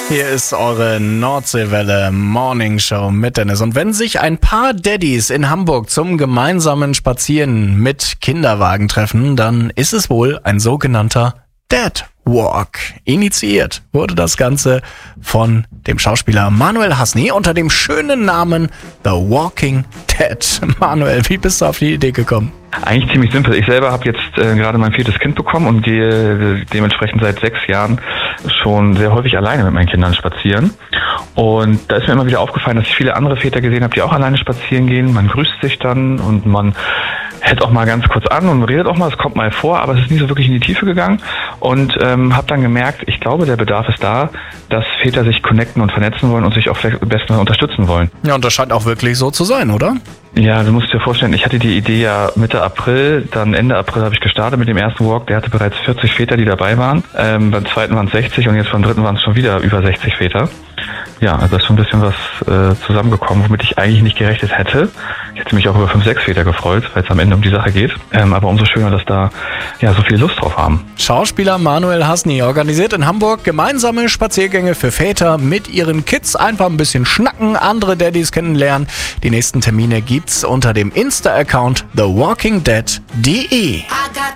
Hier ist eure Nordseewelle Morning Show mit Dennis. Und wenn sich ein paar Daddys in Hamburg zum gemeinsamen Spazieren mit Kinderwagen treffen, dann ist es wohl ein sogenannter Dad Walk. Initiiert wurde das Ganze von dem Schauspieler Manuel Hasny unter dem schönen Namen The Walking Dead. Manuel, wie bist du auf die Idee gekommen? Eigentlich ziemlich simpel. Ich selber habe jetzt gerade mein 4. Kind bekommen und gehe dementsprechend seit 6 Jahren schon sehr häufig alleine mit meinen Kindern spazieren. Und da ist mir immer wieder aufgefallen, dass ich viele andere Väter gesehen habe, die auch alleine spazieren gehen. Man grüßt sich dann und man hält auch mal ganz kurz an und redet auch mal, es kommt mal vor, aber es ist nie so wirklich in die Tiefe gegangen. Und habe dann gemerkt, ich glaube, der Bedarf ist da, dass Väter sich connecten und vernetzen wollen und sich auch vielleicht am besten unterstützen wollen. Ja, und das scheint auch wirklich so zu sein, oder? Ja, du musst dir vorstellen, ich hatte die Idee ja Mitte April, dann Ende April habe ich gestartet mit dem ersten Walk, der hatte bereits 40 Väter, die dabei waren. Beim zweiten waren es 60 und jetzt beim dritten waren es schon wieder über 60 Väter. Ja, also da ist schon ein bisschen was zusammengekommen, womit ich eigentlich nicht gerechnet hätte. Ich hätte mich auch über 5, 6 Väter gefreut, weil es am Ende um die Sache geht. Aber umso schöner, dass da ja so viel Lust drauf haben. Schauspieler Manuel Hasny organisiert in Hamburg gemeinsame Spaziergänge für Väter mit ihren Kids. Einfach ein bisschen schnacken, andere Daddys kennenlernen. Die nächsten Termine gibt's unter dem Insta-Account thewalkingdead.de.